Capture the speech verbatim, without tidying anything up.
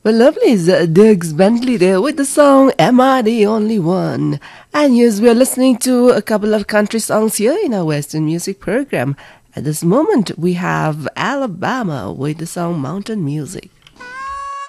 Well, lovely is uh, Diggs Bentley there with the song Am I the Only One? And yes, we're listening to a couple of country songs here in our Western music program. At this moment, we have Alabama with the song Mountain Music.